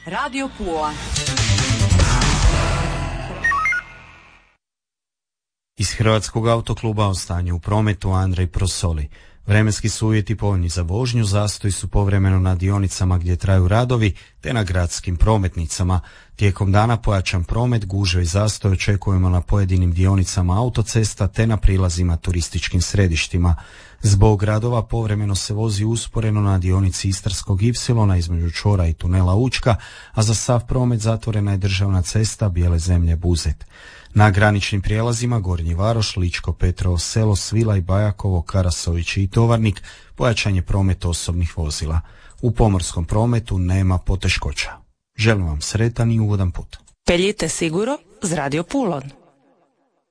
Radio Pula. Iz Hrvatskog autokluba o stanju u prometu Andrej Prosoli. Vremenski su uvjeti povoljni za vožnju, zastoji su povremeno na dionicama gdje traju radovi, te na gradskim prometnicama. Tijekom dana pojačan promet, gužve i zastoj očekujemo na pojedinim dionicama autocesta te na prilazima turističkim središtima. Zbog radova povremeno se vozi usporeno na dionici Istarskog ipsilona između čvora i tunela Učka, a za sav promet zatvorena je državna cesta Bijele zemlje Buzet. Na graničnim prijelazima Gornji Varoš, Ličko, Petrovo Selo, Svilaj, Bajakovo, Karasović i Tovarnik pojačan je promet osobnih vozila. U pomorskom prometu nema poteškoća. Želim vam sretan i ugodan put. Peljite siguro z Radio Pulon.